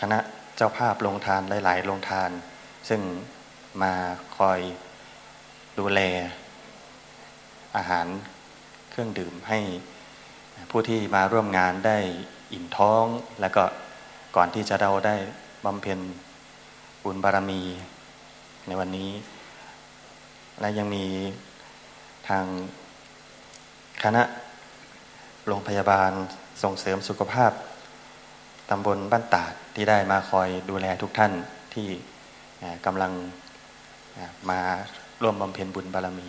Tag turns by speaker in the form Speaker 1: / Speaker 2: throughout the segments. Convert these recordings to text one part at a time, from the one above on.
Speaker 1: ณะเจ้าภาพโรงทานหลายๆโรงทานซึ่งมาคอยดูแลอาหารเครื่องดื่มให้ผู้ที่มาร่วมงานได้อิ่มท้องแล้วก็ก่อนที่จะเราได้บำเพ็ญบุญบารมีในวันนี้และยังมีทางคณะโรงพยาบาลส่งเสริมสุขภาพตำบลบ้านตาดที่ได้มาคอยดูแลทุกท่านที่กำลังมาร่วมบำเพ็ญบุญบารมี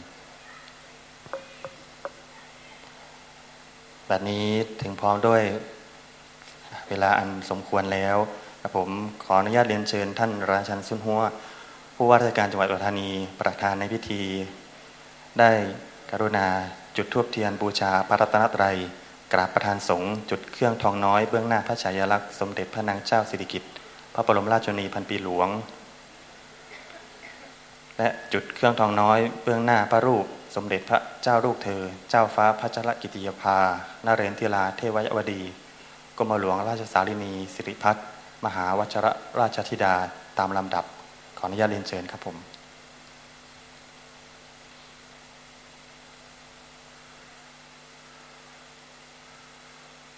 Speaker 1: แบบนี้ถึงพร้อมด้วยเวลาอันสมควรแล้วผมขออนุญาตเรียนเชิญท่านราชันสุนหัวผู้ว่าราชการจังหวัดอุดรธานีประธานในพิธีได้กรุณาจุดธูปเทียนบูชาพระรัตนตรัยกราบประธานสงฆ์จุดเครื่องทองน้อยเบื้องหน้าพระฉายาลักษณ์สมเด็จพระนางเจ้าสิริกิติ์พระบรมราชชนนีพันปีหลวงและจุดเครื่องทองน้อยเบื้องหน้าพระรูปสมเด็จพระเจ้าลูกเธอเจ้าฟ้าพัชรกิติยภานเรนทิราเทวยวดีกรมหลวงราชสารินีสิริพัฒน์มหาวชรราชธิดาตามลำดับขออนุญาตเรียนเชิญครับผม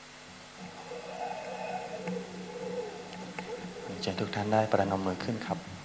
Speaker 1: เชิญทุกท่านได้ประนมมือขึ้นครับ